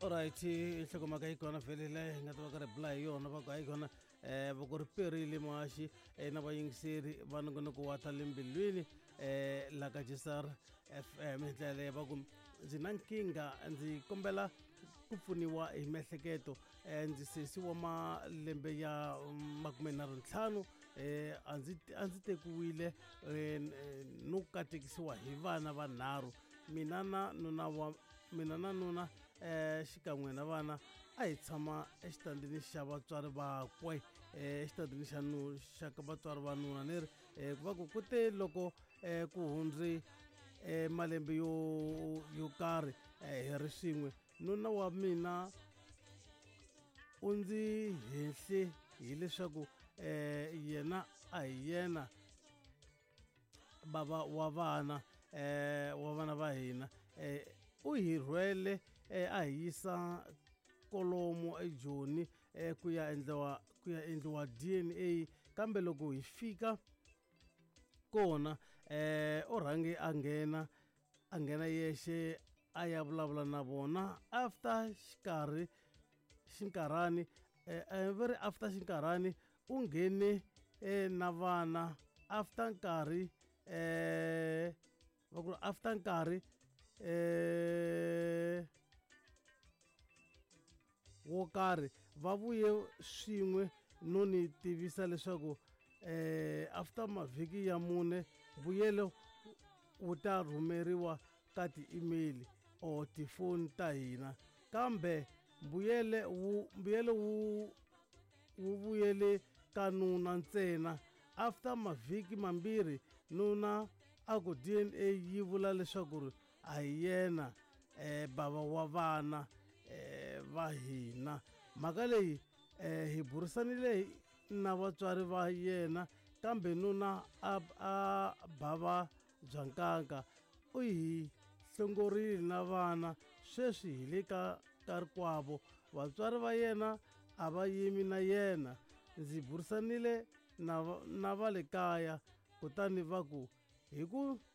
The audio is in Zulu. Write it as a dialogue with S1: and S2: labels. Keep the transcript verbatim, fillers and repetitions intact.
S1: Alright, ihlokomaka ikona vele le nga ta va ka ri bula hi yona va ku hayi kona eh va ku ri perile maxi na vayingiseri va nongonoko wa ta le mbilwini eh la ka Jesar F M hi ndlela leyi va ku ndzi na nkingha ndzi kombela ku pfuniwa hi miehleketo eh ndzi sesiwa malembe ya makumenharhu ntlhanu eh a ndzi a ndzi tekiwile no katekisiwa hi vana vanharhu mina na nuna wa mina na nuna eh xikan'we na vana a hi tshama exitandini xa vatswari vakwe eh exitandini xa nu xa ka vatswari va nuna leri eh ku va ku kute loko eh ku hundze eh malembe yo yo karhi eh hi ri swin'we nuna wa mina u ndzi hehle hileswaku eh yena a hi yena baba wa vana eh wa vana va hina eh u hi rhwele eh a hi yisa kolomo eJoni eh ku ya endliwa ku ya endliwa D N A kambe loko hi fika kona eh u rhange a nghena a nghena yexe a ya vulavula na vona after xikarhi xinkarhani eh very after xinkarhani u nghene eh na vana after nkarhi eh va ku after nkarhi eh wo karhi va vuye swin'we no ni tivisa leswaku eh after mavhiki ya mune vuyelo wu ta rhumeriwa ka ti-email or tifoni ta hina kambe mbuyele wu mbuyelo wu wu vuyele ka nuna ntsena after mavhiki mambirhi nuna a ku D N A yi vula leswaku a hi yena eh bava wa vana eh va hina mhaka leyi eh hi burisanile na vatswari va yena kambe nuna a a bava bya nkaka u hi hlongorile na vana sweswi hi le ka ka rikwavo vatswari va yena a va yimi na yena ndzi burisanile na na va le kaya kutani va ku hi ku